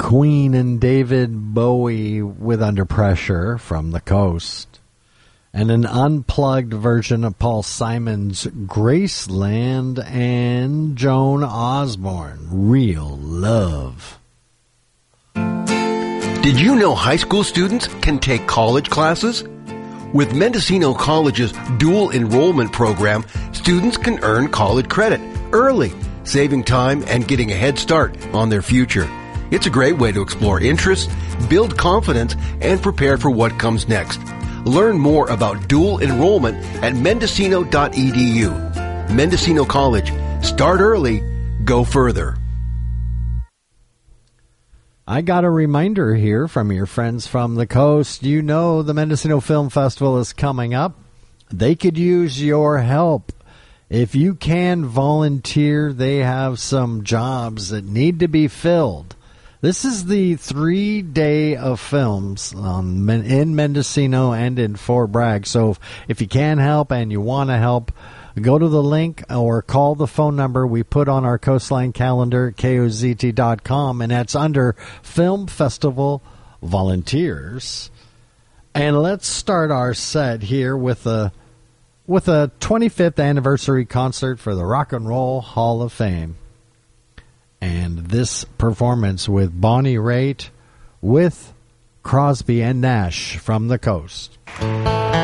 Queen and David Bowie with Under Pressure from the Coast, and an unplugged version of Paul Simon's Graceland and Joan Osborne, Real Love. Did you know high school students can take college classes? With Mendocino College's dual enrollment program, students can earn college credit early, saving time and getting a head start on their future. It's a great way to explore interests, build confidence, and prepare for what comes next. Learn more about dual enrollment at mendocino.edu. Mendocino College. Start early, go further. I got a reminder here from your friends from the Coast. You know the Mendocino Film Festival is coming up. They could use your help. If you can volunteer, they have some jobs that need to be filled. This is the 3-day of films in Mendocino and in Fort Bragg. So if you can help and you want to help, go to the link or call the phone number we put on our Coastline calendar, kozt.com, and that's under Film Festival Volunteers. And let's start our set here with a 25th anniversary concert for the Rock and Roll Hall of Fame. And this performance with Bonnie Raitt with Crosby and Nash from the Coast.